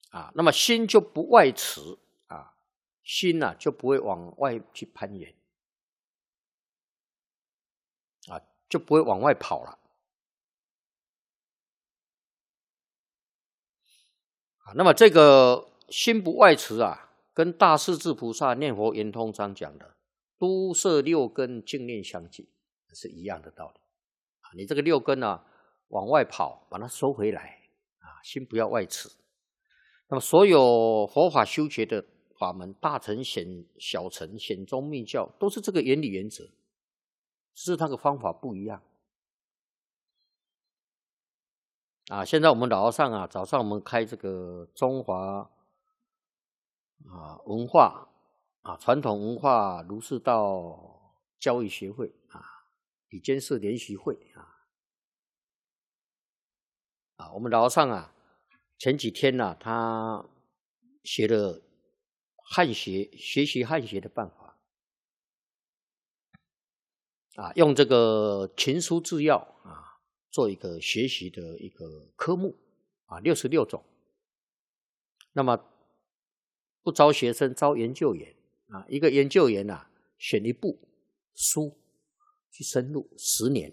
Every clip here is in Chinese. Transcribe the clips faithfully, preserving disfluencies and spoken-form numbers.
啊，那么心就不外驰啊，心呢、啊、就不会往外去攀岩啊，就不会往外跑了啊。那么这个心不外驰啊，跟大势至菩萨念佛圆通章讲的都摄六根净念相继是一样的道理啊。你这个六根啊往外跑，把它收回来啊，心不要外驰。那么所有佛法修学的法门，大乘、显小乘、显宗、密教，都是这个原理原则，只是那个方法不一样啊。现在我们老和尚啊，早上我们开这个中华啊文化啊传统文化儒释道教育协会啊比肩社联席会啊啊，我们老和尚啊。前几天呢、啊，他学了汉学，学习汉学的办法啊，用这个群书治要啊，做一个学习的一个科目啊，六十六种。那么不招学生，招研究员啊，一个研究员啊，选一部书去深入十年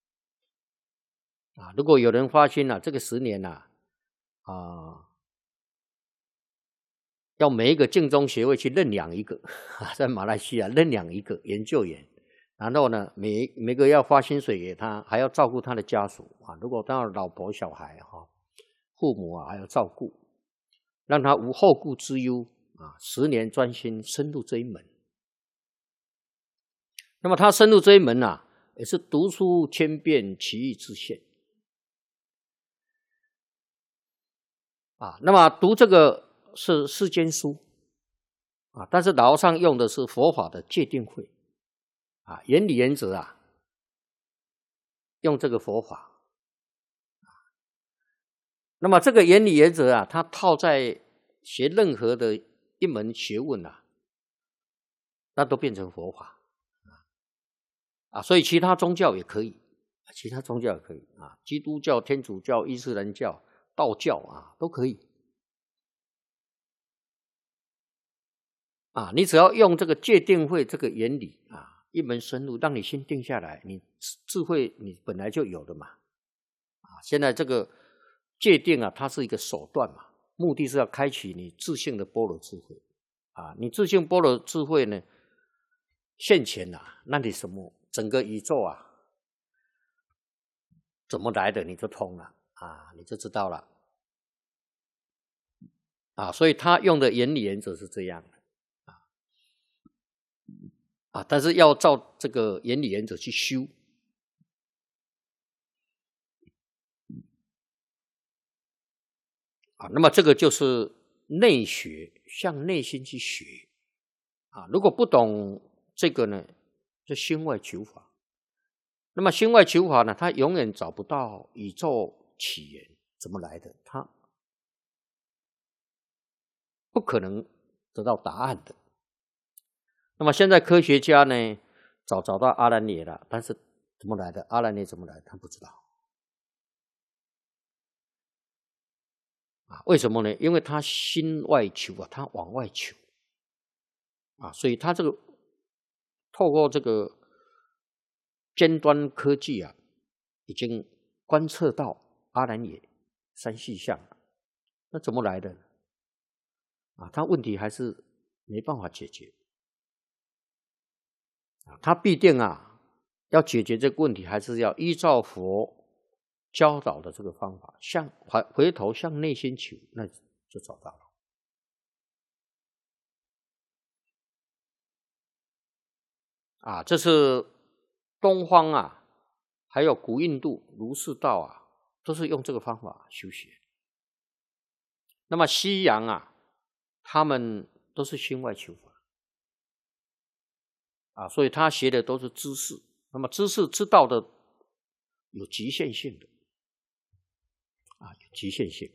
啊。如果有人发现了、啊、这个十年啊。啊，要每一个净宗学会去认养一个，在马来西亚认养一个研究员，然后呢，每每个要发薪水给他，还要照顾他的家属啊。如果他有老婆小孩哈，父母啊还要照顾，让他无后顾之忧啊。十年专心深入这一门，那么他深入这一门啊，也是读书千遍，其义自现。啊，那么读这个是世间书啊，但是老和尚用的是佛法的戒定慧啊，原理原则啊，用这个佛法。那么这个原理原则啊，它套在学任何的一门学问啊，那都变成佛法啊，所以其他宗教也可以，其他宗教也可以啊，基督教、天主教、伊斯兰教。道教啊都可以啊，你只要用这个戒定慧这个原理啊，一门深入，让你心定下来，你智慧你本来就有的嘛啊。现在这个戒定啊，它是一个手段嘛，目的是要开启你自性的般若智慧啊。你自性般若智慧呢现前啊，那你什么整个宇宙啊怎么来的你就通了啊，你就知道了啊，所以他用的原理原则是这样的啊，啊，但是要照这个原理原则去修啊，那么这个就是内学，向内心去学啊。如果不懂这个呢，就心外求法。那么心外求法呢，他永远找不到宇宙起源怎么来的，他不可能得到答案的。那么现在科学家呢，找找到阿兰涅了，但是怎么来的？阿兰涅怎么来的？他不知道啊？为什么呢？因为他心外求啊，他往外求啊，所以他这个透过这个尖端科技啊，已经观测到阿兰涅三细相了。那怎么来的？啊，他问题还是没办法解决啊，他必定啊要解决这个问题，还是要依照佛教导的这个方法，向回回头向内心求，那就找到了啊。这是东方啊，还有古印度儒释道啊，都是用这个方法修学。那么西洋啊，他们都是心外求法啊，所以他学的都是知识。那么知识知道的有局限性的啊，有局限性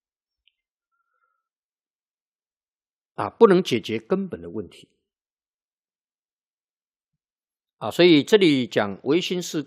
啊，不能解决根本的问题啊。所以这里讲唯心是